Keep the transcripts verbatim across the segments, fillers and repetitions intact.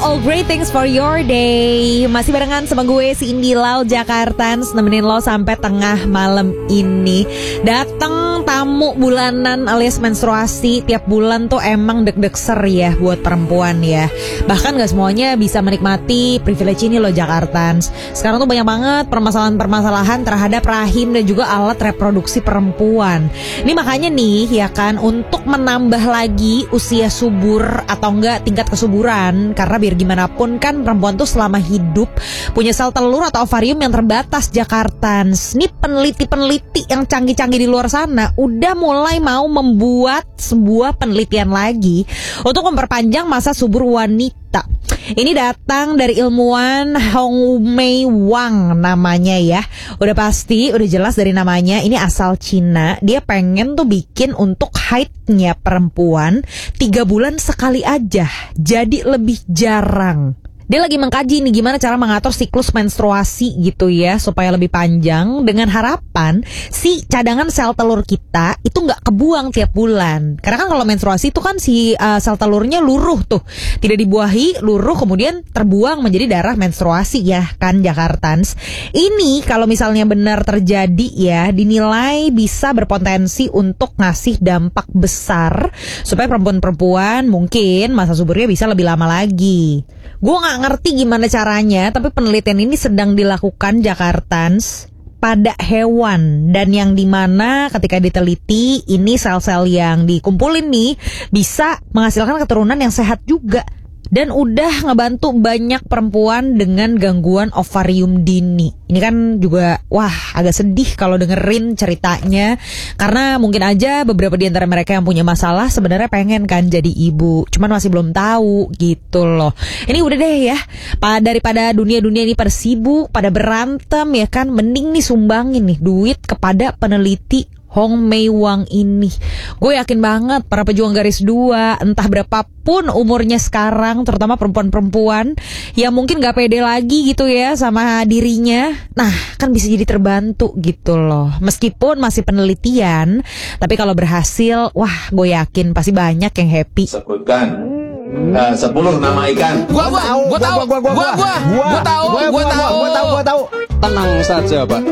all great things for your day. Masih barengan sama gue si Indi Lau Jakartans, nemenin lo sampai tengah malam ini. Datang tamu bulanan alias menstruasi. Tiap bulan tuh emang deg-degser ya buat perempuan ya. Bahkan gak semuanya bisa menikmati privilege ini lo Jakartans. Sekarang tuh banyak banget permasalahan-permasalahan terhadap rahim dan juga alat reproduksi perempuan. Ini makanya nih ya kan, untuk menambah lagi usia subur atau enggak tingkat kesuburan, karena biar gimana pun kan perempuan tuh selama hidup punya sel telur atau ovarium yang terbatas Jakartans. Nih peneliti-peneliti yang canggih-canggih di luar sana udah mulai mau membuat sebuah penelitian lagi untuk memperpanjang masa subur wanita. Ini datang dari ilmuwan Hong Mei Wang namanya ya. Udah pasti, udah jelas dari namanya, ini asal Cina. Dia pengen tuh bikin untuk haidnya perempuan tiga bulan sekali aja, jadi lebih jarang. Dia lagi mengkaji nih gimana cara mengatur siklus menstruasi gitu ya, supaya lebih panjang, dengan harapan si cadangan sel telur kita itu gak kebuang tiap bulan. Karena kan kalau menstruasi itu kan si uh, sel telurnya luruh tuh, tidak dibuahi, luruh kemudian terbuang menjadi darah menstruasi ya kan Jakartans. Ini kalau misalnya benar terjadi ya, dinilai bisa berpotensi untuk ngasih dampak besar supaya perempuan-perempuan mungkin masa suburnya bisa lebih lama lagi. Gue gak ngerti gimana caranya, tapi penelitian ini sedang dilakukan Jakartans pada hewan, dan yang dimana ketika diteliti ini sel-sel yang dikumpulin nih bisa menghasilkan keturunan yang sehat juga. Dan udah ngebantu banyak perempuan dengan gangguan ovarium dini. Ini kan juga wah agak sedih kalau dengerin ceritanya, karena mungkin aja beberapa di antara mereka yang punya masalah sebenarnya pengen kan jadi ibu, cuman masih belum tahu gitu loh. Ini udah deh ya, daripada dunia-dunia ini pada sibuk, pada berantem ya kan, mending nih sumbangin nih duit kepada peneliti Hong Mei Wang ini. Gue yakin banget para pejuang garis dua, entah berapapun umurnya sekarang, terutama perempuan-perempuan yang mungkin gak pede lagi gitu ya sama dirinya, nah kan bisa jadi terbantu gitu loh. Meskipun masih penelitian, tapi kalau berhasil, wah gue yakin pasti banyak yang happy. Sebutkan uh, sepuluh nama ikan. Gua gua gua tahu. Gua gua gua gua tahu. Gua tahu. Gua tahu. Gua tahu. Tenang saja, Pak.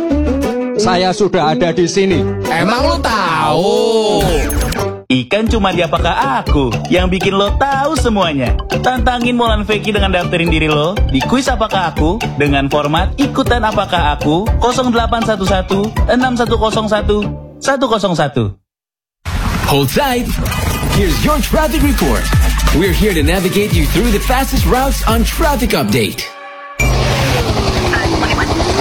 Saya sudah ada di sini. Emang lu tahu? Ikan cuma di apakah aku yang bikin lo tahu semuanya. Tantangin Molan Feki dengan daftarin diri lo di kuis apakah aku dengan format ikutan apakah aku nol delapan satu satu enam satu nol satu satu nol satu. Hold tight. Here's your traffic report. We're here to navigate you through the fastest routes on Traffic Update.